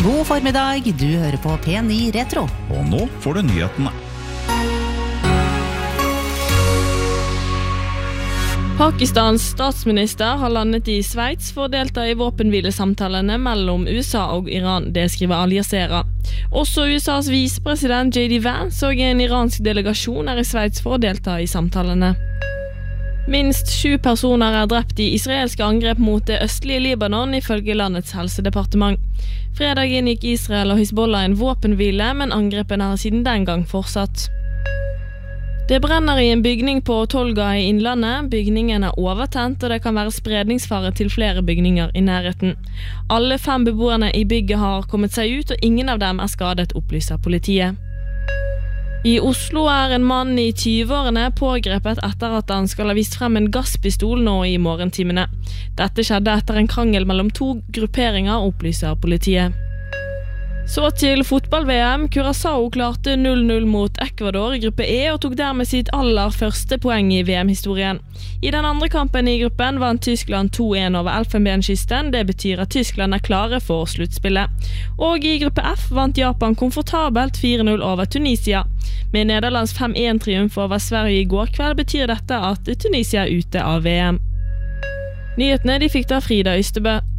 God formiddag, du hører på P9 Retro. Og nå får du nyhetene. Pakistans statsminister har landet i Sveits for å delta i våpenhvilesamtalene mellom USA og Iran, det skriver Al Jazeera. Også USAs visepresident J.D. Vance og en iransk delegasjon i Sveits for å delta i samtalene. Minst 7 personer drept i israelske angrep mot det østlige Libanon ifølge landets helsedepartement. Fredag inngikk Israel og Hizbollah en våpenhvile, men angrepene har siden den gang fortsatt. Det brenner i en bygning på Tolga i Innlandet. Bygningen er overtent, og det kan være spredningsfare til flere bygninger i nærheten. Alle 5 beboerne i bygget har kommet seg ut, og ingen av dem er skadet, opplyser politiet. I Oslo er en mann i 20-årene pågrepet etter at han skal ha vist frem en gasspistol nå i morgentimene. Dette skjedde etter en krangel mellom 2 grupperinger, opplyser politiet. Så til fotball-VM. Curaçao klarte 0-0 mot Ecuador i gruppe E og tok dermed sitt aller første poeng i VM-historien. I den andre kampen i gruppen vant Tyskland 2-1 over Elfenbenskysten. Det betyr at Tyskland er klare for sluttspillet. Og i gruppe F vant Japan komfortabelt 4-0 over Tunisia. Med Nederlands 5-1-triumf over Sverige i går kveld betyr dette at Tunisia er ute av VM. Nyhetene de fikk da Frida Ystebø.